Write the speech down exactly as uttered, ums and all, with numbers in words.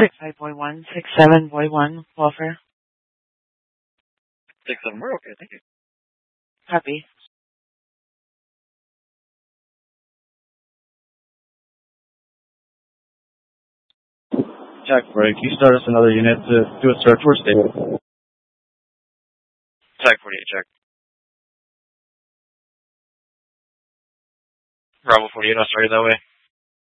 six five point one, six seven point one, welfare. Six seven, we're okay, thank you. Copy. Jack Break, you start us another unit to do a search. We're stable. Tag forty-eight, check. Bravo forty-eight, I'll start you that way.